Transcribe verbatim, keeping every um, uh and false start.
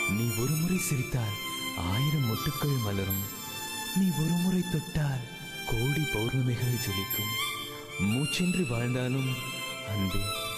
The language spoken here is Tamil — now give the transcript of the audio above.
நீ ஒரு முறை சிரித்தால் ஆயிரம் மொட்டுக்கள் மலரும். நீ ஒரு முறை தொட்டால் கோடி பௌர்ணமிகள் ஜொலிக்கும். மூச்சென்று வாழ்ந்தாலும் அன்பே